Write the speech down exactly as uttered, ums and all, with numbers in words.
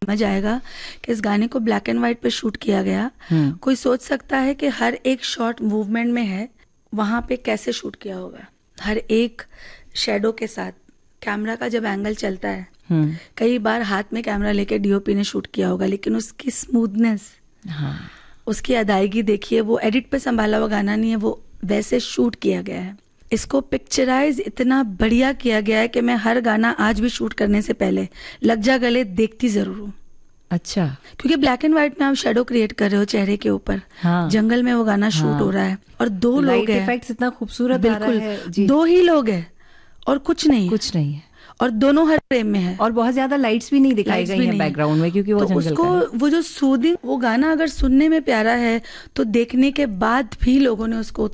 समझ आएगा कि इस गाने को ब्लैक एंड व्हाइट पे शूट किया गया। कोई सोच सकता है कि हर एक शॉट मूवमेंट में है, वहां पे कैसे शूट किया होगा, हर एक शेडो के साथ कैमरा का जब एंगल चलता है, कई बार हाथ में कैमरा लेके डीओपी ने शूट किया होगा, लेकिन उसकी स्मूथनेस, हाँ, उसकी अदायगी देखिए, वो एडिट पे संभाला हुआ गाना नहीं है, वो वैसे शूट किया गया है। इसको पिक्चराइज इतना बढ़िया किया गया है कि मैं हर गाना आज भी शूट करने से पहले लग जा गले देखती जरूर हूँ। अच्छा, क्योंकि ब्लैक एंड व्हाइट में आप शेडो क्रिएट कर रहे हो चेहरे के ऊपर, हाँ, जंगल में वो गाना शूट हाँ, हो रहा है और दो लोग हैं, इफेक्ट्स इतना खूबसूरत बिल्कुल आ रहा है जी। दो ही लोग हैं और कुछ नहीं कुछ नहीं है और दोनों हर फ्रेम में है और बहुत ज्यादा लाइट्स भी नहीं दिखाई गई हैं बैकग्राउंड में, क्योंकि वो तो जंगल उसको का है। वो जो सूदिंग, वो गाना अगर सुनने में प्यारा है तो देखने के बाद भी लोगों ने उसको